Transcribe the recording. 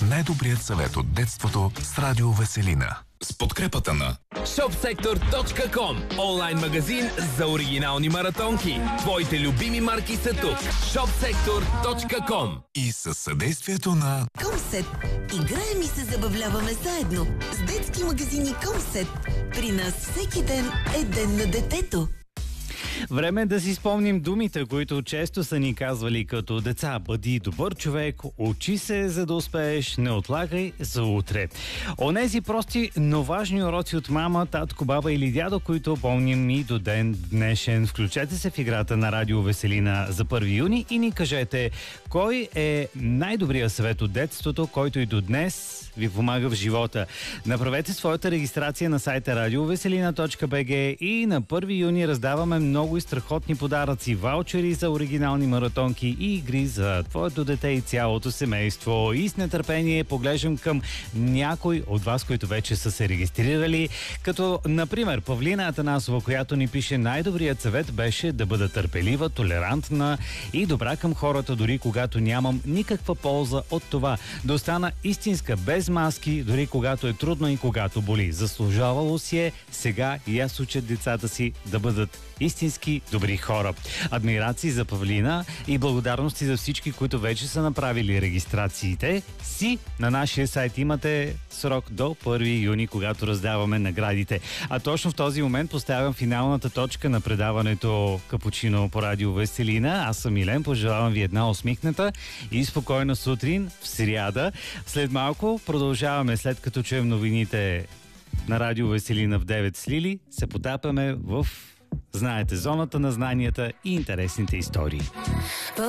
най-добрият съвет от детството с Радио Веселина. С подкрепата на ShopSector.com, онлайн магазин за оригинални маратонки. Твоите любими марки са тук. ShopSector.com. И със съдействието на Комсет. Играем и се забавляваме заедно с детски магазини Комсет. При нас всеки ден е ден на детето. Време е да си спомним думите, които често са ни казвали като деца. Бъди добър човек, учи се, за да успееш, не отлагай за утре. Онези прости, но важни уроци от мама, татко, баба или дядо, които помним и до ден днешен. Включете се в играта на Радио Веселина за 1 юни и ни кажете кой е най-добрият съвет от детството, който и до днес ви помага в живота. Направете своята регистрация на сайта radioveselina.bg и на 1 юни раздаваме много и страхотни подаръци, ваучери за оригинални маратонки и игри за твоето дете и цялото семейство. И с нетърпение поглеждам към някой от вас, които вече са се регистрирали, като например Павлина Атанасова, която ни пише: най-добрият съвет беше да бъда търпелива, толерантна и добра към хората, дори когато нямам никаква полза от това. Да остана истинска, без маски, дори когато е трудно и когато боли. Заслужавало си е сега и аз уча децата си да бъдат истински добри хора. Адмирации за Павлина и благодарности за всички, които вече са направили регистрациите си. На нашия сайт имате срок до 1 юни, когато раздаваме наградите. А точно в този момент поставям финалната точка на предаването Капучино по Радио Веселина. Аз съм Милен, пожелавам ви една усмихната и спокойна сутрин в сряда. След малко продължаваме, след като чуем новините на Радио Веселина в 9 с Лили, се потапяме в, знаете, зоната на знанията и интересните истории.